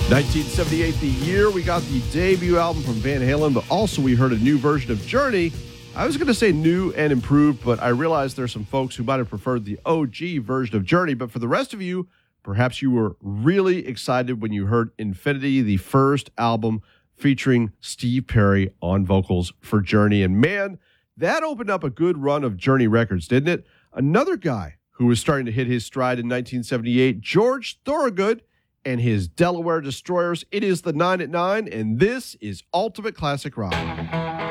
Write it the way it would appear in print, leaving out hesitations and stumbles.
1978, the year we got the debut album from Van Halen, but also we heard a new version of Journey. I was going to say new and improved, but I realized there's some folks who might have preferred the OG version of Journey. But for the rest of you, perhaps you were really excited when you heard Infinity, the first album featuring Steve Perry on vocals for Journey. And man, that opened up a good run of Journey records, didn't it? Another guy who was starting to hit his stride in 1978, George Thorogood, and his Delaware Destroyers. It is the 9 at 9, and this is Ultimate Classic Rock.